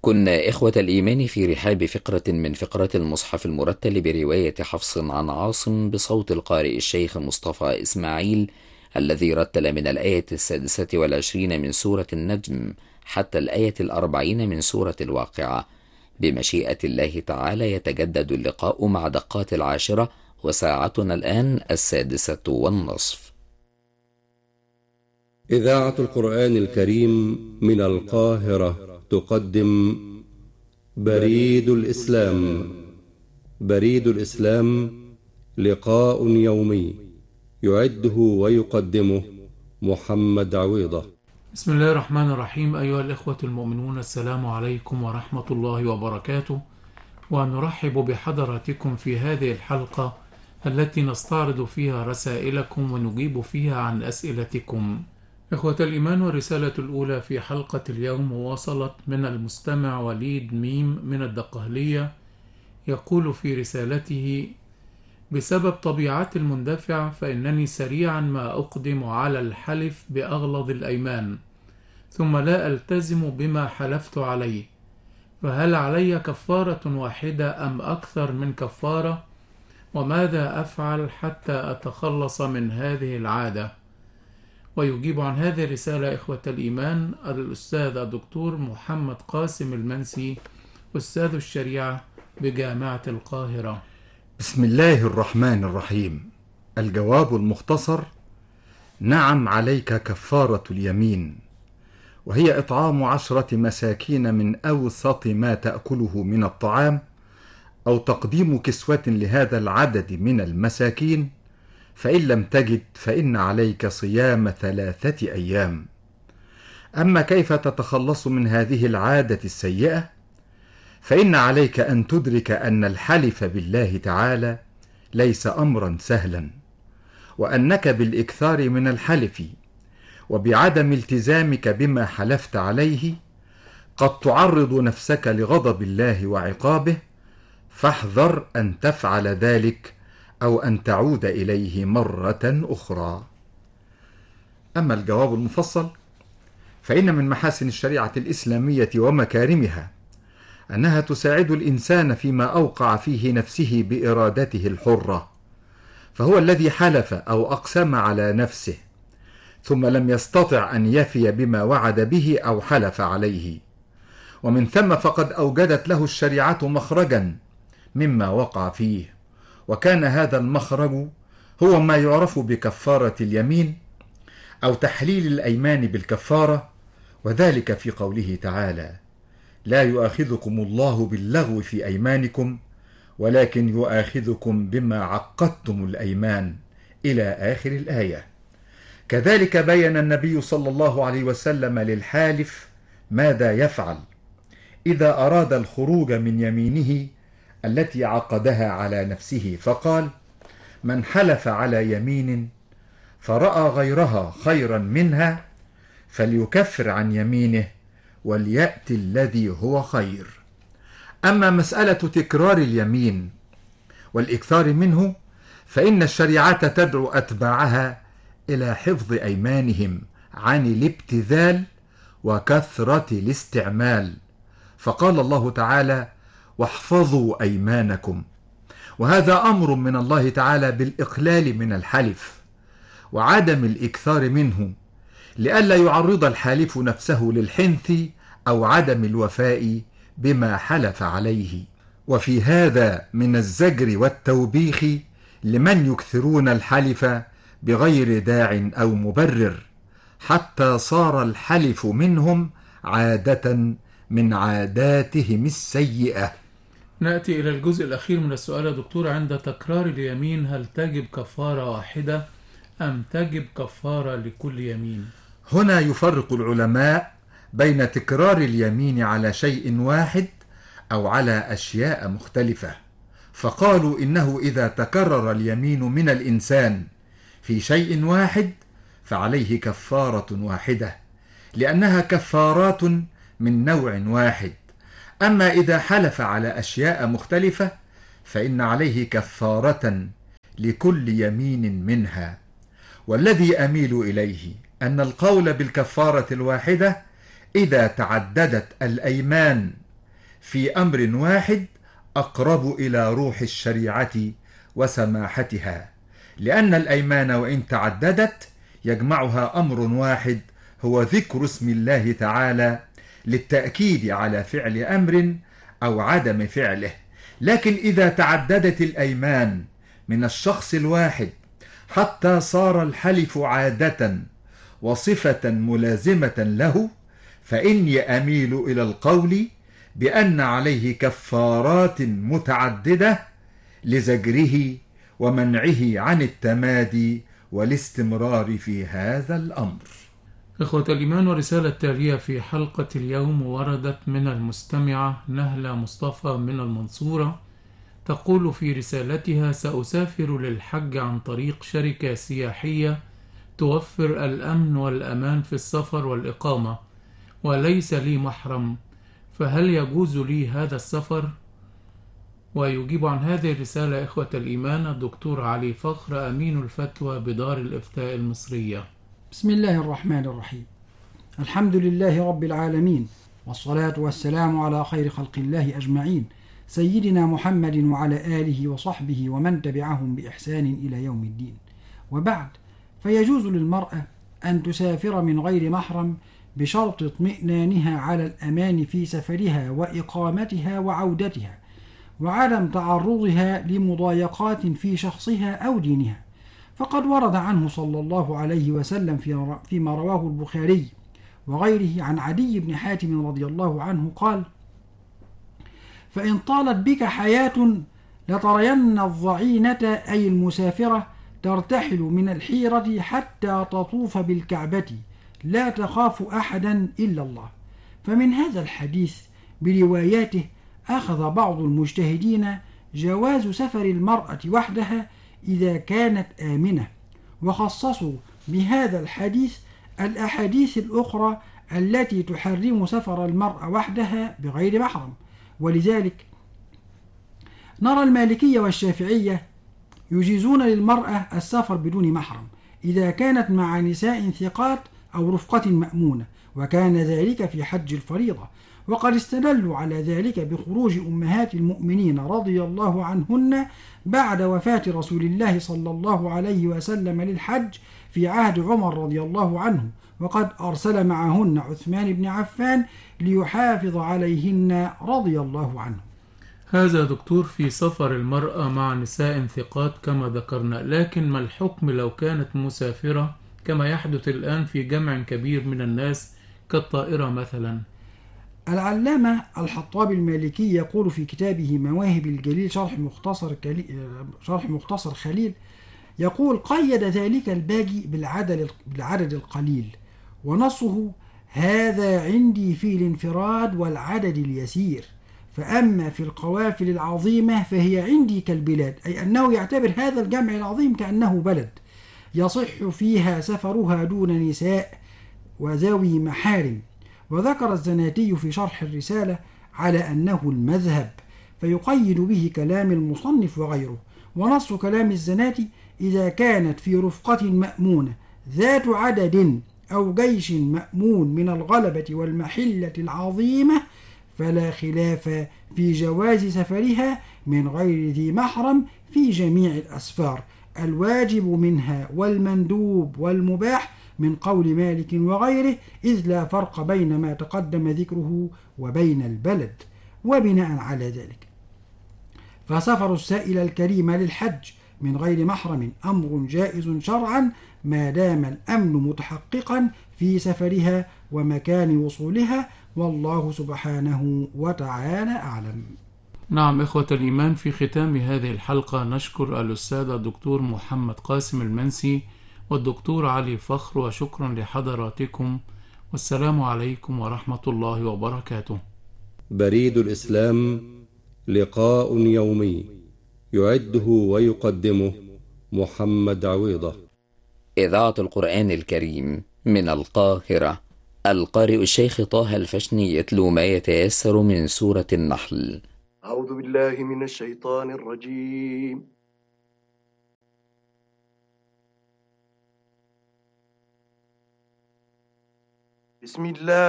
كنا إخوة الإيمان في رحاب فقرة من فقرات المصحف المرتل برواية حفص عن عاصم بصوت القارئ الشيخ مصطفى إسماعيل، الذي رتل من الآية 26 من سورة النجم حتى الآية 40 من سورة الواقعة. بمشيئة الله تعالى يتجدد اللقاء مع دقات 10، وساعتنا الآن 6:30. إذاعة القرآن الكريم من القاهرة تقدم بريد الإسلام. بريد الإسلام لقاء يومي يعده ويقدمه محمد عويضة. بسم الله الرحمن الرحيم. أيها الإخوة المؤمنون، السلام عليكم ورحمة الله وبركاته، ونرحب بحضراتكم في هذه الحلقة التي نستعرض فيها رسائلكم ونجيب فيها عن أسئلتكم. إخوة الإيمان، والرسالة الأولى في حلقة اليوم وصلت من المستمع وليد ميم من الدقهلية، يقول في رسالته: بسبب طبيعتي المندفعة فإنني سريعا ما أقدم على الحلف بأغلظ الأيمان ثم لا ألتزم بما حلفت عليه، فهل علي كفارة واحدة أم أكثر من كفارة؟ وماذا أفعل حتى أتخلص من هذه العادة؟ ويجيب عن هذه الرسالة إخوة الإيمان الأستاذ الدكتور محمد قاسم المنسي، أستاذ الشريعة بجامعة القاهرة. بسم الله الرحمن الرحيم. الجواب المختصر: نعم، عليك كفارة اليمين، وهي إطعام 10 مساكين من أوسط ما تأكله من الطعام، أو تقديم كسوة لهذا العدد من المساكين، فإن لم تجد فإن عليك صيام 3 أيام. أما كيف تتخلص من هذه العادة السيئة؟ فإن عليك أن تدرك أن الحلف بالله تعالى ليس أمرا سهلا، وأنك بالإكثار من الحلف وبعدم التزامك بما حلفت عليه قد تعرض نفسك لغضب الله وعقابه، فاحذر أن تفعل ذلك أو أن تعود إليه مرة أخرى. أما الجواب المفصل، فإن من محاسن الشريعة الإسلامية ومكارمها أنها تساعد الإنسان فيما أوقع فيه نفسه بإرادته الحرة، فهو الذي حلف أو أقسم على نفسه ثم لم يستطع أن يفي بما وعد به أو حلف عليه، ومن ثم فقد أوجدت له الشريعة مخرجا مما وقع فيه، وكان هذا المخرج هو ما يعرف بكفارة اليمين أو تحليل الأيمان بالكفارة، وذلك في قوله تعالى: لا يؤاخذكم الله باللغو في أيمانكم ولكن يؤاخذكم بما عقدتم الأيمان، إلى آخر الآية. كذلك بين النبي صلى الله عليه وسلم للحالف ماذا يفعل إذا أراد الخروج من يمينه التي عقدها على نفسه، فقال: من حلف على يمين فرأى غيرها خيرا منها فليكفر عن يمينه وليأتي الذي هو خير. أما مسألة تكرار اليمين والإكثار منه، فإن الشريعة تدعو أتباعها إلى حفظ أيمانهم عن الابتذال وكثرة الاستعمال، فقال الله تعالى: واحفظوا أيمانكم، وهذا أمر من الله تعالى بالإقلال من الحلف وعدم الإكثار منه، لئلا يعرض الحالف نفسه للحنث أو عدم الوفاء بما حلف عليه. وفي هذا من الزجر والتوبيخ لمن يكثرون الحلف بغير داع أو مبرر، حتى صار الحلف منهم عادة من عاداتهم السيئة. نأتي إلى الجزء الأخير من السؤال يا دكتور. عند تكرار اليمين هل تجب كفارة واحدة أم تجب كفارة لكل يمين؟ هنا يفرق العلماء بين تكرار اليمين على شيء واحد أو على أشياء مختلفة، فقالوا إنه إذا تكرر اليمين من الإنسان في شيء واحد فعليه كفارة واحدة، لأنها كفارات من نوع واحد. أما إذا حلف على أشياء مختلفة فإن عليه كفارة لكل يمين منها. والذي أميل إليه أن القول بالكفارة الواحدة إذا تعددت الأيمان في أمر واحد أقرب إلى روح الشريعة وسماحتها، لأن الأيمان وإن تعددت يجمعها أمر واحد هو ذكر اسم الله تعالى للتأكيد على فعل أمر أو عدم فعله. لكن إذا تعددت الأيمان من الشخص الواحد حتى صار الحلف عادة وصفة ملازمة له، فإني أميل إلى القول بأن عليه كفارات متعددة لزجره ومنعه عن التمادي والاستمرار في هذا الأمر. إخوة الإيمان، ورسالة تالية في حلقة اليوم وردت من المستمعة نهلة مصطفى من المنصورة، تقول في رسالتها: سأسافر للحج عن طريق شركة سياحية توفر الأمن والأمان في السفر والإقامة، وليس لي محرم، فهل يجوز لي هذا السفر؟ ويجيب عن هذه الرسالة إخوة الإيمان الدكتور علي فخر، أمين الفتوى بدار الإفتاء المصرية. بسم الله الرحمن الرحيم. الحمد لله رب العالمين، والصلاة والسلام على خير خلق الله أجمعين، سيدنا محمد وعلى آله وصحبه ومن تبعهم بإحسان إلى يوم الدين. وبعد، فيجوز للمرأة أن تسافر من غير محرم بشرط اطمئنانها على الأمان في سفرها وإقامتها وعودتها، وعدم تعرضها لمضايقات في شخصها أو دينها. فقد ورد عنه صلى الله عليه وسلم فيما رواه البخاري وغيره عن عدي بن حاتم رضي الله عنه قال: فإن طالت بك حياة لترين الضعينة، أي المسافرة، ترتحل من الحيرة حتى تطوف بالكعبة، لا تخاف أحدا إلا الله. فمن هذا الحديث برواياته أخذ بعض المجتهدين جواز سفر المرأة وحدها إذا كانت آمنة، وخصصوا بهذا الحديث الأحاديث الأخرى التي تحرم سفر المرأة وحدها بغير محرم. ولذلك نرى المالكية والشافعية يجيزون للمرأة السفر بدون محرم إذا كانت مع نساء ثقات أو رفقة مأمونة، وكان ذلك في حج الفريضة. وقد استدلوا على ذلك بخروج أمهات المؤمنين رضي الله عنهن بعد وفاة رسول الله صلى الله عليه وسلم للحج في عهد عمر رضي الله عنه، وقد أرسل معهن عثمان بن عفان ليحافظ عليهن رضي الله عنه. هذا دكتور في سفر المرأة مع نساء ثقات كما ذكرنا، لكن ما الحكم لو كانت مسافرة كما يحدث الآن في جمع كبير من الناس كالطائرة مثلا؟ العلامة الحطابي المالكي يقول في كتابه مواهب الجليل شرح مختصر خليل، يقول: قيد ذلك الباجي بالعدد القليل، ونصه: هذا عندي في الانفراد والعدد اليسير، فأما في القوافل العظيمة فهي عندي كالبلاد، أي أنه يعتبر هذا الجمع العظيم كأنه بلد يصح فيها سفرها دون نساء وذوي محارم. وذكر الزناتي في شرح الرسالة على أنه المذهب، فيقيد به كلام المصنف وغيره. ونص كلام الزناتي: إذا كانت في رفقة مأمونة ذات عدد أو جيش مأمون من الغلبة والمحلة العظيمة فلا خلاف في جواز سفرها من غير ذي محرم في جميع الأسفار، الواجب منها والمندوب والمباح، من قول مالك وغيره، إذ لا فرق بين ما تقدم ذكره وبين البلد. وبناء على ذلك فسفر السائلة الكريمة للحج من غير محرم أمر جائز شرعا ما دام الأمن متحققا في سفرها ومكان وصولها، والله سبحانه وتعالى أعلم. نعم إخوة الإيمان، في ختام هذه الحلقة نشكر الأستاذ الدكتور محمد قاسم المنسي والدكتور علي فخر، وشكرا لحضراتكم، والسلام عليكم ورحمة الله وبركاته. بريد الإسلام، لقاء يومي يعده ويقدمه محمد عويضة. إذاعة القرآن الكريم من القاهرة. القارئ الشيخ طه الفشني يتلو ما يتيسر من سورة النحل. أعوذ بالله من الشيطان الرجيم. بسم الله